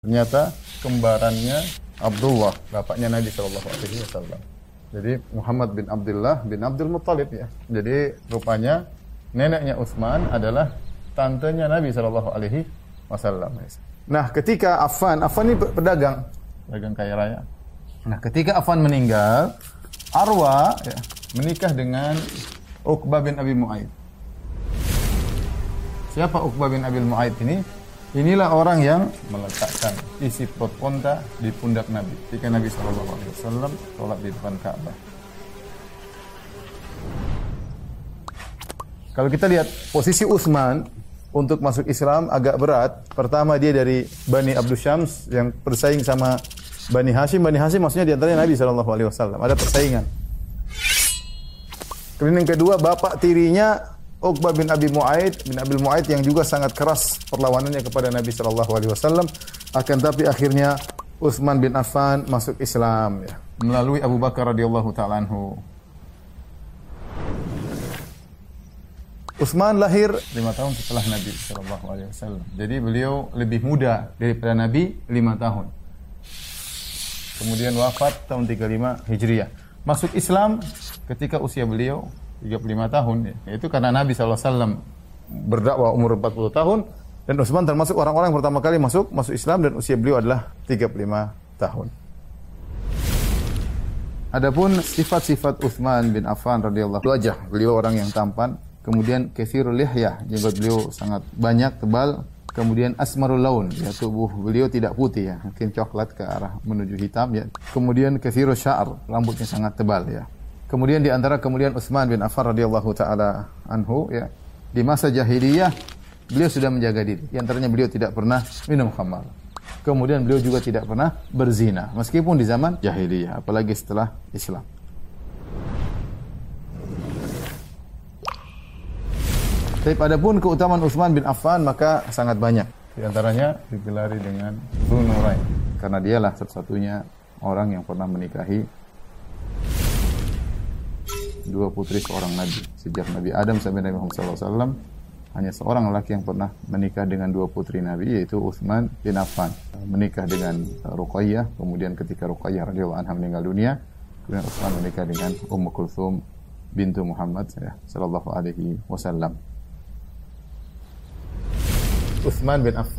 Ternyata kembarannya Abdullah, bapaknya Nabi Shallallahu Alaihi Wasallam. Jadi Muhammad bin Abdullah bin Abdul Muttalib ya. Jadi rupanya neneknya Utsman adalah tantenya Nabi Shallallahu Alaihi Wasallam. Nah, ketika Affan ini pedagang kaya raya. Nah, ketika Affan meninggal, Arwa ya, menikah dengan Uqbah bin Abi Mu'aid. Siapa Uqbah bin Abi Mu'aid ini? Inilah orang yang meletakkan isi perut unta di pundak Nabi ketika Nabi SAW sholat di depan Ka'bah. Kalau kita lihat posisi Utsman untuk masuk Islam agak berat. Pertama dia dari Bani Abdus Syams yang bersaing sama Bani Hashim. Bani Hashim maksudnya di antaranya Nabi SAW. Ada persaingan. Kemudian yang kedua, bapak tirinya Uqbah bin Abi Mu'aid yang juga sangat keras perlawanannya kepada Nabi SAW. Akan tapi akhirnya Utsman bin Affan masuk Islam ya, melalui Abu Bakar radhiyallahu taala anhu. Utsman lahir 5 tahun setelah Nabi SAW. Jadi beliau lebih muda daripada Nabi 5 tahun. Kemudian wafat tahun 35 Hijriah. Masuk Islam ketika usia beliau 35 tahun ya. Itu karena Nabi SAW berdakwah umur 40 tahun dan Utsman termasuk orang-orang yang pertama kali masuk Islam dan usia beliau adalah 35 tahun. Adapun sifat-sifat Utsman bin Affan radhiyallahu anhu, wajah beliau orang yang tampan, kemudian katsirul lihyah, jenggot beliau sangat banyak, tebal, kemudian asmarul laun, ya, tubuh beliau tidak putih ya, mungkin coklat ke arah menuju hitam ya. Kemudian katsirul sya'r, rambutnya sangat tebal ya. Kemudian di antara kemuliaan Utsman bin Affan radhiyallahu taala anhu ya, di masa jahiliyah beliau sudah menjaga diri. Di antaranya beliau tidak pernah minum khamar. Kemudian beliau juga tidak pernah berzina meskipun di zaman jahiliyah, apalagi setelah Islam. Tapi adapun keutamaan Utsman bin Affan maka sangat banyak. Di antaranya digelari dengan Dzunurain karena dialah satu-satunya orang yang pernah menikahi dua putri seorang Nabi. Sejak Nabi Adam sampai Nabi Muhammad SAW, hanya seorang lelaki yang pernah menikah dengan dua putri Nabi, yaitu Utsman bin Affan. Menikah dengan Ruqayyah, kemudian ketika Ruqayyah radhiyallahu anha meninggal dunia, kemudian Utsman menikah dengan Ummu Kulthum bintu Muhammad sallallahu alaihi wasallam. Utsman bin Affan